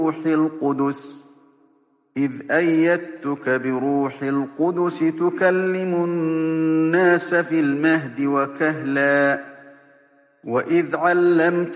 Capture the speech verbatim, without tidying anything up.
بروح القدس إذ أيدتك بروح القدس تكلم الناس في المهد وكهلا وإذ علمت